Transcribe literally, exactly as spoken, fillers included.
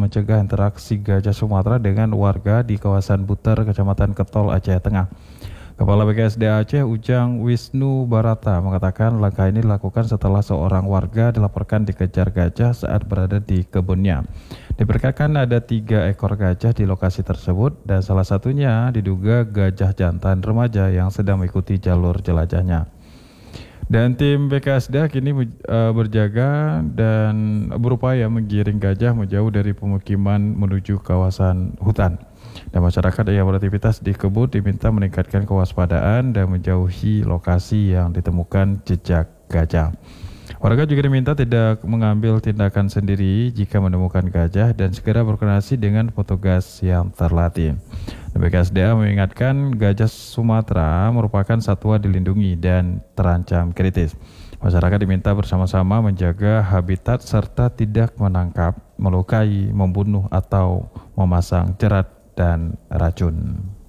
mencegah interaksi gajah Sumatera dengan warga di kawasan Buter, Kecamatan Ketol, Aceh Tengah. Kepala B K S D A Aceh Ujang Wisnu Barata mengatakan langkah ini dilakukan setelah seorang warga dilaporkan dikejar gajah saat berada di kebunnya. Diperkirakan ada tiga ekor gajah di lokasi tersebut dan salah satunya diduga gajah jantan remaja yang sedang mengikuti jalur jelajahnya. Dan tim B K S D A kini uh, berjaga dan berupaya menggiring gajah menjauh dari pemukiman menuju kawasan hutan. Dan masyarakat yang beraktivitas di kebun diminta meningkatkan kewaspadaan dan menjauhi lokasi yang ditemukan jejak gajah. Warga juga diminta tidak mengambil tindakan sendiri jika menemukan gajah dan segera berkoordinasi dengan petugas yang terlatih. B K S D A mengingatkan gajah Sumatera merupakan satwa dilindungi dan terancam kritis. Masyarakat diminta bersama-sama menjaga habitat serta tidak menangkap, melukai, membunuh atau memasang jerat dan racun.